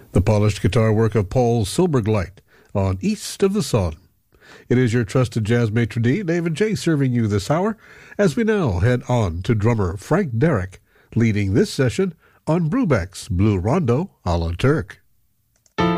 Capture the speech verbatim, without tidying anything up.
The polished guitar work of Paul Silbergleit on East of the Sun. It is your trusted jazz maitre d', David J., serving you this hour, as we now head on to drummer Frank Derrick, leading this session on Brubeck's Blue Rondo a la Turk.